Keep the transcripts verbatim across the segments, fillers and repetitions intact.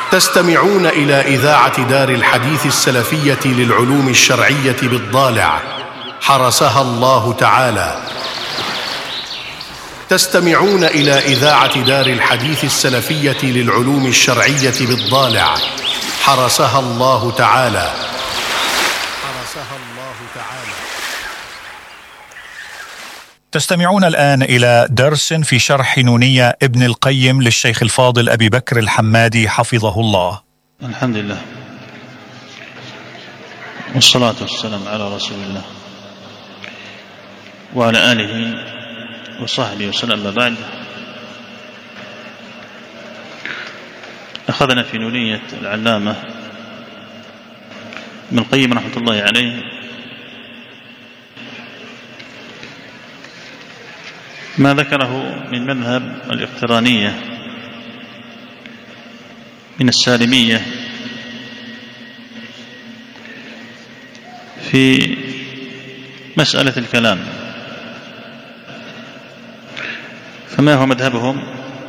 تستمعون إلى إذاعة دار الحديث السلفية للعلوم الشرعية بالضالع حرسها الله تعالى. تستمعون إلى إذاعة دار الحديث السلفية للعلوم الشرعية بالضالع حرسها الله تعالى. حرسها الله تعالى. تستمعون الآن إلى درس في شرح نونية ابن القيم للشيخ الفاضل أبي بكر الحمادي حفظه الله. الحمد لله والصلاة والسلام على رسول الله وعلى آله وصحبه وسلم. بعد أخذنا في نونية العلامة ابن القيم رحمة الله عليه ما ذكره من مذهب الاقترانية من السالمية في مسألة الكلام. فما هو مذهبهم؟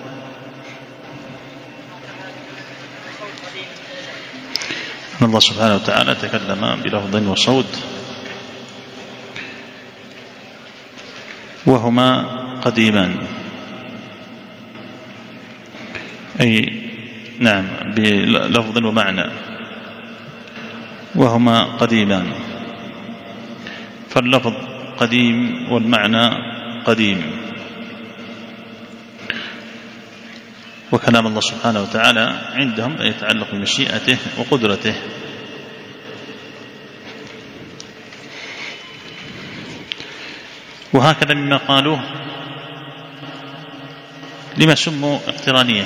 أن الله سبحانه وتعالى تكلم بلفظ وصوت وهما قديمان، أي نعم بلفظ ومعنى، وهما قديمان، فاللفظ قديم والمعنى قديم. وكلام الله سبحانه وتعالى عندهم يتعلق بمشيئته وقدرته. وهكذا مما قالوه لما سموا اقترانية،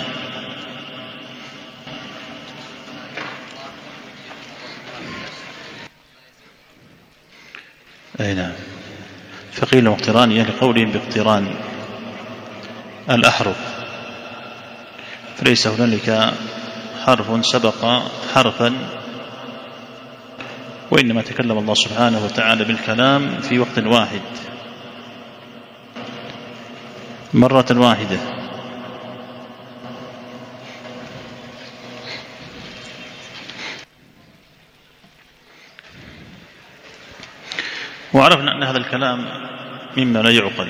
أي نعم، فقيل اقترانية لقولهم باقتران الأحرف، فليس هنالك حرف سبق حرفا، وإنما تكلم الله سبحانه وتعالى بالكلام في وقت واحد مرة واحدة. وعرفنا أن هذا الكلام مما لا يعقل،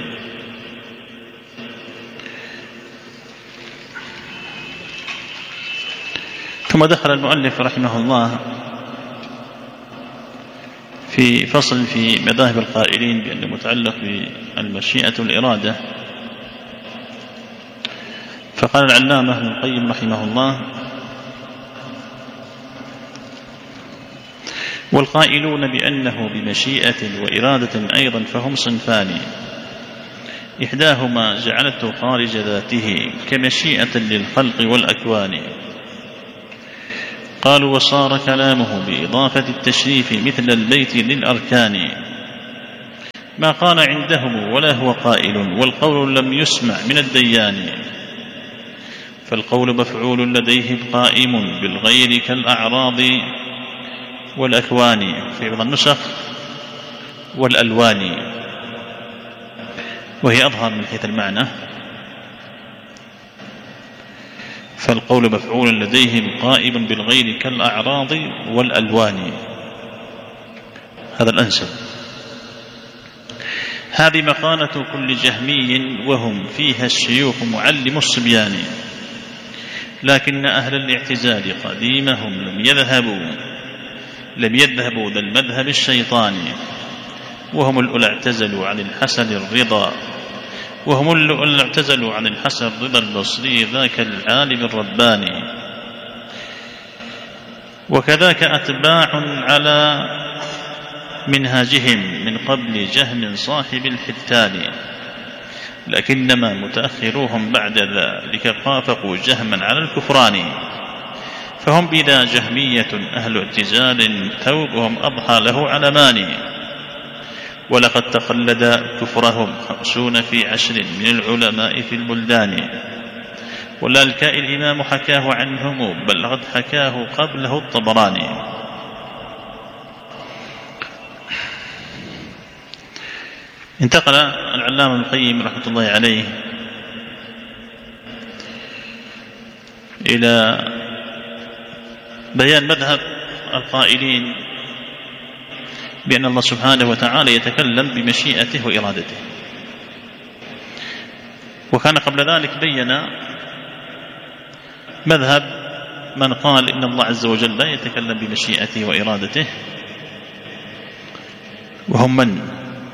ثم دخل المؤلف رحمه الله في فصل في مذاهب القائلين بأنه متعلق بالمشيئة والإرادة. فقال العلامة ابن القيم رحمه الله: والقائلون بأنه بمشيئة وإرادة أيضا فهم صنفان، إحداهما جعلته خارج ذاته كمشيئة للخلق والأكوان. قالوا: وصار كلامه بإضافة التشريف مثل البيت للأركان، ما قال عندهم ولا هو قائل، والقول لم يسمع من الديان. فالقول مفعول لديه قائم بالغير كالأعراض والأكوان، في بعض النسخ والألوان، وهي أظهر من حيث المعنى. فالقول مفعول لديهم قائم بالغير كالأعراض والألوان، هذا الأنسب. هذه مقالة كل جهمي وهم فيها الشيوخ معلم الصبيان، لكن أهل الاعتزال قديمهم لم يذهبوا لم يذهبوا ذا المذهب الشيطاني، وهم الأولى اعتزلوا عن الحسن الرضا وهم الأولى اعتزلوا عن الحسن الرضا البصري ذاك العالم الرباني. وكذاك أتباع على منهاجهم من قبل جهم صاحب الحتان، لكنما متأخروهم بعد ذلك قافقوا جهما على الكفران. فهم بلا جهمية أهل اعتزال ثوبهم أضحى له علمان، ولقد تقلد كفرهم خمسون في عشر من العلماء في البلدان. واللالكاء الإمام حكاه عنهم بل قد حكاه قبله الطبراني. انتقل العلامة ابن القيم رحمة الله عليه إلى بيان مذهب القائلين بأن الله سبحانه وتعالى يتكلم بمشيئته وإرادته. وكان قبل ذلك بين مذهب من قال إن الله عز وجل لا يتكلم بمشيئته وإرادته، وهم من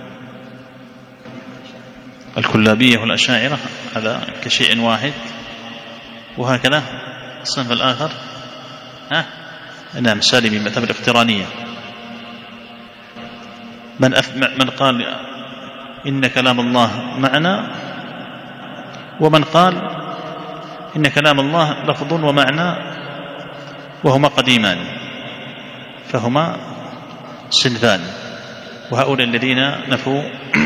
الكلابية والأشاعرة، هذا كشيء واحد. وهكذا الصنف الآخر ها نعم سالم من مذهب الاقترانية، من من قال إن كلام الله معنى، ومن قال إن كلام الله لفظ ومعنى وهما قديمان، فهما صنفان. وهؤلاء الذين نفوا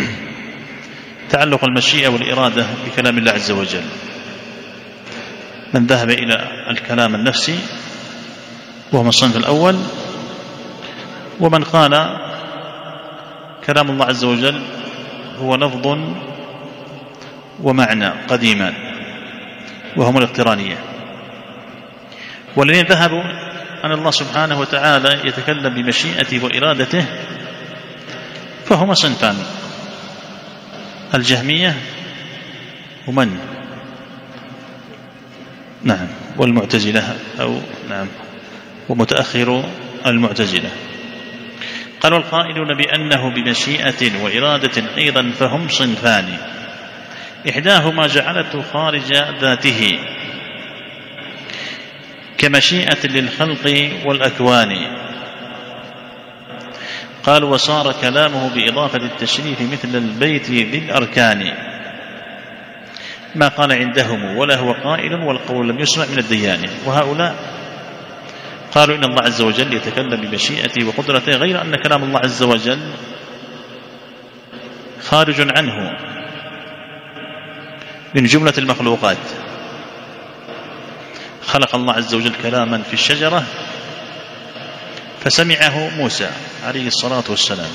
تعلق المشيئة والإرادة بكلام الله عز وجل، من ذهب إلى الكلام النفسي وهو الصنف الأول، ومن قال كلام الله عز وجل هو لفظ ومعنى قديمان وهم الاقترانية. والذين ذهبوا أن الله سبحانه وتعالى يتكلم بمشيئته وإرادته فهما صنفان، الجهمية ومن نعم والمعتزلة أو نعم ومتأخر المعتزلة. قالوا القائلون بأنه بمشيئة وإرادة أيضا فهم صنفان، إحداهما جعلته خارج ذاته كمشيئة للخلق والأكوان. قال وصار كلامه بإضافة التشريف مثل البيت ذي الأركان، ما قال عندهم ولا هو قائل والقول لم يسمع من الديان. وهؤلاء قالوا إن الله عز وجل يتكلم بمشيئته وقدرته، غير أن كلام الله عز وجل خارج عنه من جملة المخلوقات. خلق الله عز وجل كلاما في الشجرة فسمعه موسى عليه الصلاة والسلام،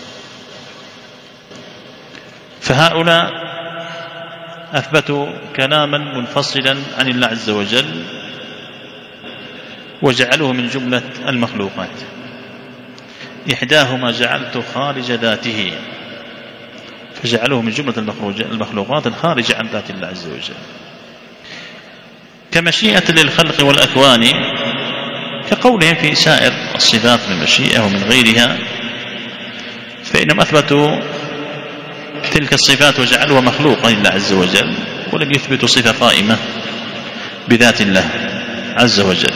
فهؤلاء أثبتوا كلاما منفصلا عن الله عز وجل وجعلوه من جملة المخلوقات. إحداهما جعلته خارج ذاته، فجعلوه من جملة المخلوقات الخارجة عن ذات الله عز وجل، كمشيئة للخلق والأكوان، كقولهم في سائر الصفات من المشيئة ومن غيرها، فإنهم أثبتوا تلك الصفات وجعلوها مخلوقا لله عز وجل، ولم يثبتوا صفة قائمة بذات الله عز وجل.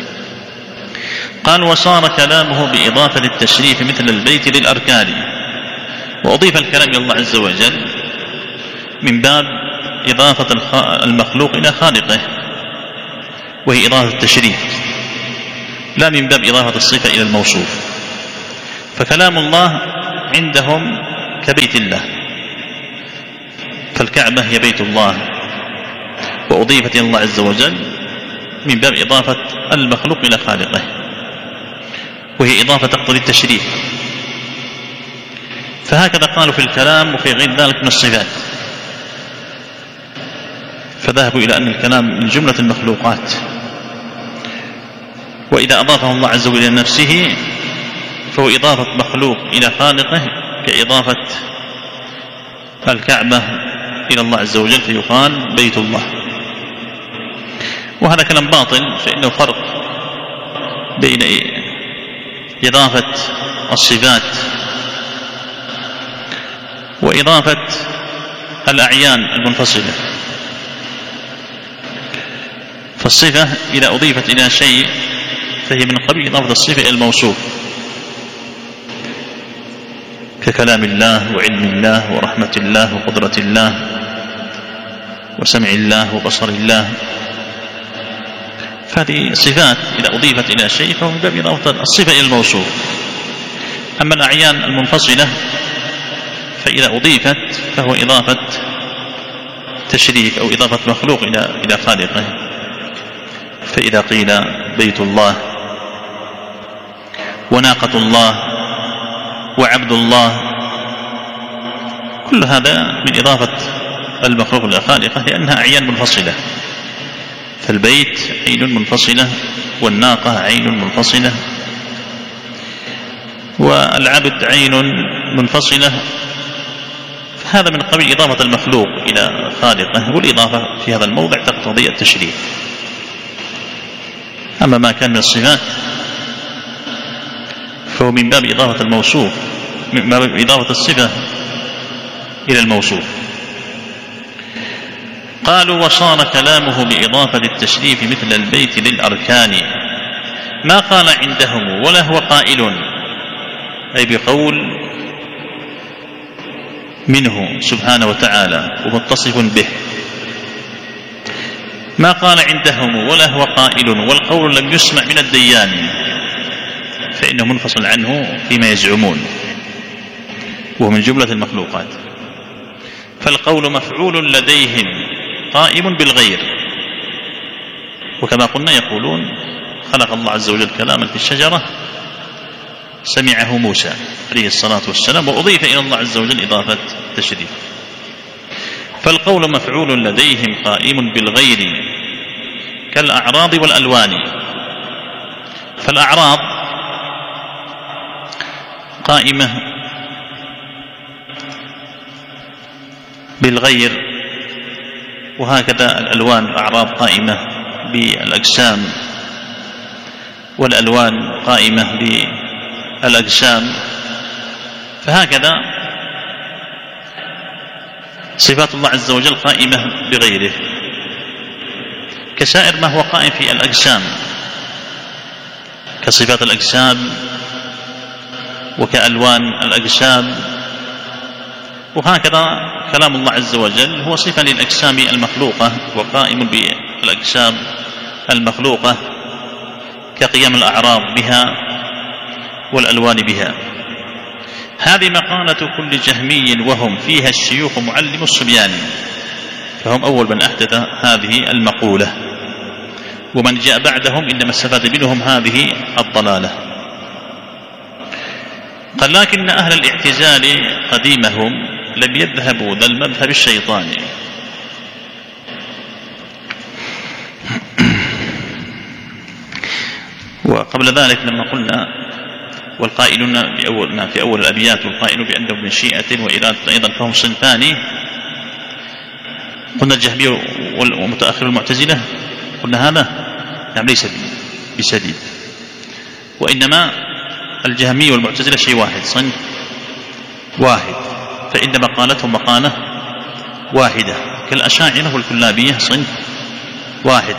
قال وصار كلامه بإضافة التشريف مثل البيت للأركان، وأضيف الكلام إلى الله عز وجل من باب إضافة المخلوق إلى خالقه، وهي إضافة التشريف، لا من باب إضافة الصفة إلى الموصوف. فكلام الله عندهم كبيت الله، فالكعبة هي بيت الله، وأضيفت إلى الله عز وجل من باب إضافة المخلوق إلى خالقه، وهي إضافة تقتضي التشريف. فهكذا قالوا في الكلام وفي غير ذلك من الصفات، فذهبوا إلى أن الكلام من جملة المخلوقات، وإذا أضافه الله عز وجل إلى نفسه فهو إضافة مخلوق إلى خالقه، كإضافة الكعبة إلى الله عز وجل فيقال بيت الله. وهذا كلام باطل، فإنه فرق بين إضافة الصفات وإضافة الأعيان المنفصلة. فالصفة إذا أضيفت إلى شيء فهي من قبيل إضافة الصفة إلى الموصوف، ككلام الله وعلم الله ورحمة الله وقدرة الله وسمع الله وبصر الله. فهذه صفات إذا أضيفت إلى شيء فهو من باب إضافة الصفة إلى الموصوف. أما الأعيان المنفصلة فإذا أضيفت فهو إضافة تشريك أو إضافة مخلوق إلى إلى خالقه. فإذا قيل بيت الله وناقة الله وعبد الله، كل هذا من إضافة المخلوق إلى خالقه، لأنها أعيان منفصلة. فالبيت عين منفصلة والناقة عين منفصلة، والعبد عين منفصلة، فهذا من قبيل إضافة المخلوق إلى خالقه، والإضافة في هذا الموضع تقتضي التشريف. أما ما كان من الصفات فهو من باب إضافة الموصوف، من باب إضافة الصفة إلى الموصوف. قالوا: وصار كلامه بإضافة التشريف مثل البيت للأركان، ما قال عندهم ولا هو قائل، أي بقول منه سبحانه وتعالى ومتصف به. ما قال عندهم ولا هو قائل، والقول لم يسمع من الديان، فإنه منفصل عنه فيما يزعمون، وهو من جملة المخلوقات. فالقول مفعول لديهم قائم بالغير، وكما قلنا يقولون خلق الله عز وجل كلاما في الشجرة سمعه موسى عليه الصلاة والسلام، وأضيف إلى الله عز وجل إضافة تشريف. فالقول مفعول لديهم قائم بالغير كالأعراض والألوان. فالأعراض قائمة بالغير، وهكذا الألوان الأعراض قائمة بالأجسام، والألوان قائمة بالأجسام، فهكذا صفات الله عز وجل قائمة بغيره، كسائر ما هو قائم في الأجسام كصفات الأجسام وكألوان الأجسام. وهكذا كلام الله عز وجل هو صفة للأجسام المخلوقة وقائم بالأجسام المخلوقة، كقيام الأعراض بها والألوان بها. هذه مقالة كل جهمي وهم فيها الشيوخ معلم الصبيان، فهم أول من أحدث هذه المقولة، ومن جاء بعدهم إنما استفاد منهم هذه الضلالة. قال: لكن أهل الاعتزال قديمهم لم يذهبوا ذا المذهب الشيطاني. وقبل ذلك لما قلنا والقائلون بأول في أول الأبيات والقائلون بأنه من شيئة وإرادة أيضا فهم صنفان، قلنا الجهمي والمتأخر المعتزلة، قلنا هذا نعم ليس بسديد، وإنما الجهمي والمعتزلة شيء واحد، صنف واحد، فإن مقالتهم مقالة واحدة، كالأشاعرة والكلابية صنف واحد،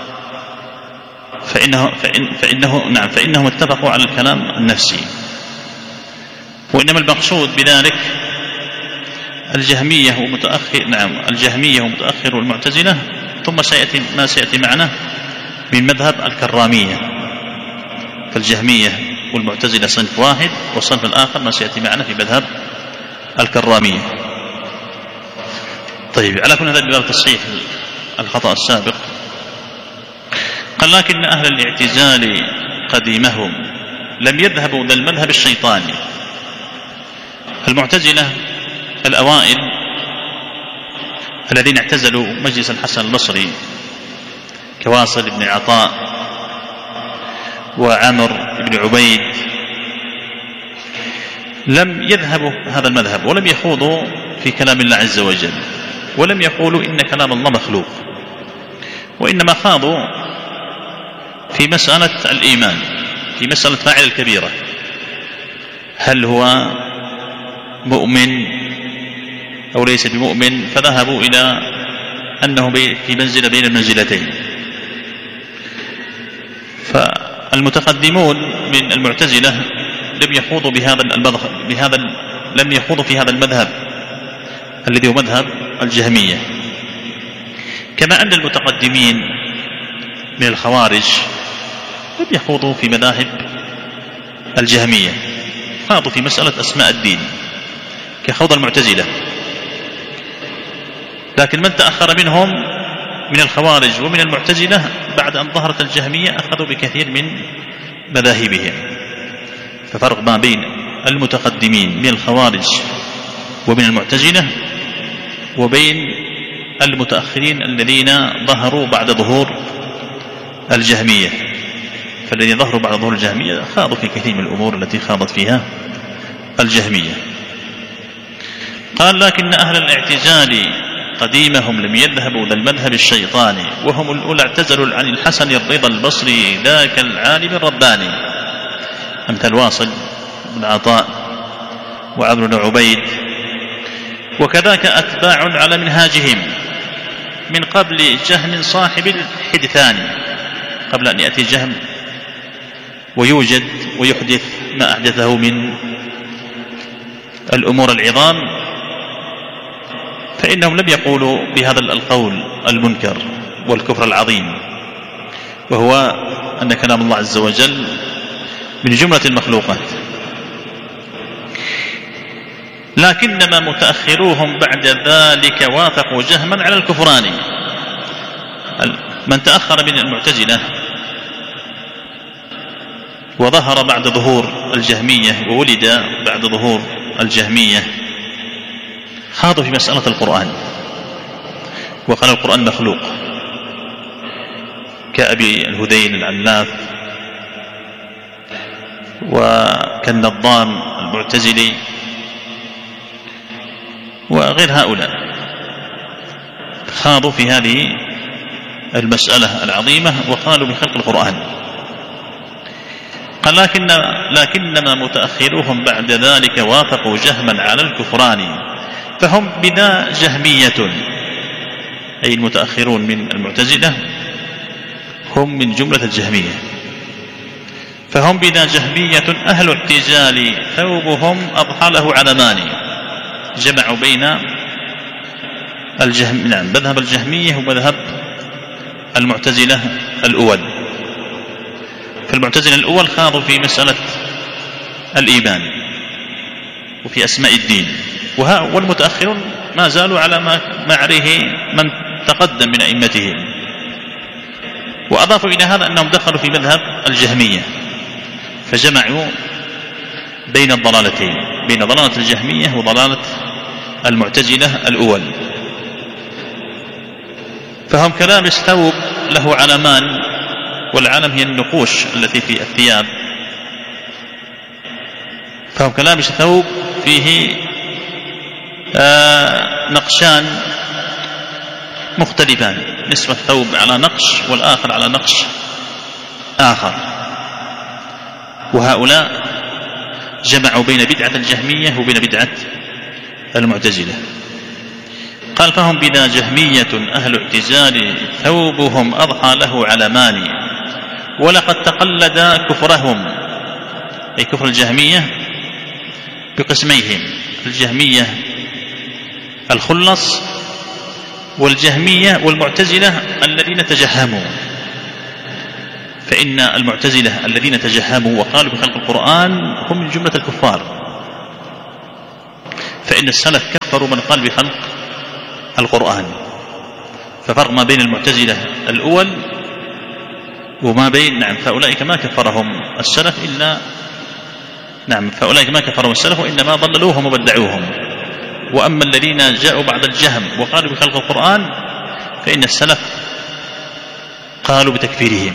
فإنه, فإن فإنه نعم فإنهم اتفقوا على الكلام النفسي. وإنما المقصود بذلك الجهمية ومتأخر نعم الجهمية ومتأخر والمعتزلة، ثم سيأتي ما سيأتي معنا من مذهب الكرامية. فالجهمية والمعتزلة صنف واحد، والصنف الآخر ما سيأتي معنا في مذهب الكرامية. طيب، على كل هذا بباب تصحيح الخطأ السابق. قال: لكن أهل الاعتزال قديمهم لم يذهبوا ذا المذهب الشيطاني. المعتزلة الأوائل الذين اعتزلوا مجلس الحسن البصري كواصل بن عطاء وعمر بن عبيد لم يذهبوا هذا المذهب، ولم يخوضوا في كلام الله عز وجل، ولم يقولوا إن كلام الله مخلوق، وإنما خاضوا في مسألة الإيمان، في مسألة فاعل الكبيرة، هل هو مؤمن أو ليس بمؤمن، فذهبوا إلى أنه في منزلة بين المنزلتين. فالمتقدمون من المعتزلة لم يخوضوا بهذا المذهب بهذا لم يخوضوا في هذا المذهب الذي هو مذهب الجهمية، كما أن المتقدمين من الخوارج لم يخوضوا في مذاهب الجهمية، خاضوا في مسألة أسماء الدين كخوض المعتزلة. لكن من تأخر منهم من الخوارج ومن المعتزلة بعد أن ظهرت الجهمية أخذوا بكثير من مذاهبهم. ففرق ما بين المتقدمين من الخوارج ومن المعتزلة وبين المتأخرين الذين ظهروا بعد ظهور الجهمية. فالذين ظهروا بعد ظهور الجهمية خاضوا في كثير من الأمور التي خاضت فيها الجهمية. قال لكن أهل الاعتزال قديمهم لم يذهبوا ذا المذهب الشيطاني، وهم الأولى اعتزلوا عن الحسن الرضا البصري ذاك العالم الرباني، أمثال واصل بن عطاء وعمرو بن عبيد، وكذاك أتباع على منهاجهم من قبل جهم صاحب الحدثان، قبل أن يأتي جهم ويوجد ويحدث ما أحدثه من الأمور العظام، فإنهم لم يقولوا بهذا القول المنكر والكفر العظيم، وهو أن كلام الله عز وجل من جملة المخلوقات. لكنما متأخروهم بعد ذلك وافقوا جهما على الكفران. من تأخر من المعتزلة وظهر بعد ظهور الجهمية وولد بعد ظهور الجهمية خاضوا في مسألة القرآن، وقال القرآن مخلوق، كأبي الهذيل العلاف وكالنظام المعتزلي وغير هؤلاء، خاضوا في هذه المسألة العظيمة وقالوا بخلق القرآن. قال لكن لكنما متأخروهم بعد ذلك وافقوا جهما على الكفران، فهم بذا جهمية، أي المتأخرون من المعتزلة هم من جملة الجهمية، فهم بذا جهمية أهل اعتزال ثوبهم أضحى له علمان، جمعوا بين الجهم نعم مذهب الجهمية ومذهب المعتزلة الأول. فالمعتزلة الأول خاضوا في مسألة الإيمان وفي أسماء الدين، والمتأخرون ما زالوا على ما عليه من تقدم من أئمتهم، وأضافوا إلى هذا أنهم دخلوا في مذهب الجهمية، فجمعوا بين الضلالتين، بين ضلالة الجهمية وضلالة المعتزلة الأول. فهم كلابس ثوب له علمان، والعلم هي النقوش التي في الثياب، فهم كلابس ثوب فيه آه نقشان مختلفان، نصف الثوب على نقش والآخر على نقش آخر، وهؤلاء جمعوا بين بدعة الجهمية وبين بدعة المعتزلة. قال فهم بذا جهمية أهل اعتزال ثوبهم أضحى له علمان، ولقد تقلد كفرهم، أي كفر الجهمية بقسميهم، الجهمية الخلص والجهمية والمعتزلة الذين تجهموا. فإن المعتزلة الذين تجهموا وقالوا بخلق القرآن هم من جملة الكفار، فإن السلف كفروا من قال بخلق القرآن، ففرق ما بين المعتزلة الأول وما بين نعم فأولئك ما كفرهم السلف إلا نعم فأولئك ما كفرهم السلف وإنما ضللوهم وبدعوهم. وأما الذين جاءوا بعد الجهم وقالوا بخلق القرآن فإن السلف قالوا بتكفيرهم.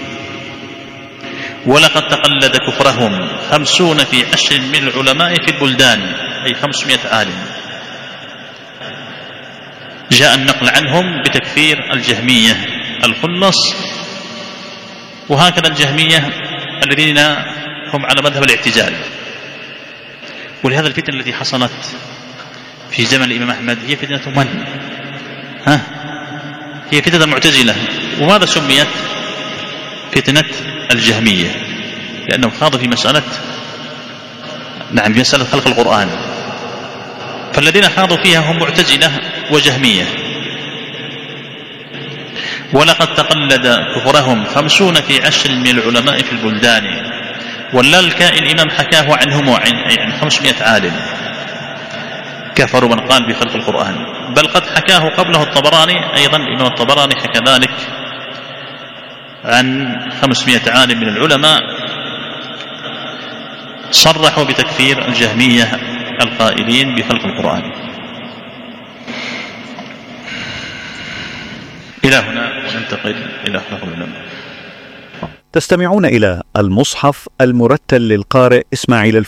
ولقد تقلد كفرهم خمسون في عشر من العلماء في البلدان، أي خمسمائة عالم جاء النقل عنهم بتكفير الجهمية الخلص، وهكذا الجهمية الذين هم على مذهب الاعتزال. ولهذا الفتنة التي حصلت في زمن الإمام أحمد هي فتنة من؟ ها؟ هي فتنة المعتزلة. وماذا سميت فتنة الجهمية؟ لأنهم خاضوا في مسألة نعم في مسألة خلق القرآن، فالذين خاضوا فيها هم معتزلة وجهمية. ولقد تقلد كفرهم خمسون في عشر من العلماء في البلدان، واللالكائي الإمام حكاه عنهم عن خمسمائة عالم كفروا من قال بخلق القرآن، بل قد حكاه قبله الطبراني أيضا، الإمام الطبراني حكى ذلك عن خمسمائة عالم من العلماء صرحوا بتكفير الجهمية القائلين بخلق القرآن. إلى هنا وننتقل إلى خلق العلماء. تستمعون إلى المصحف المرتل للقارئ إسماعيل الفقيه.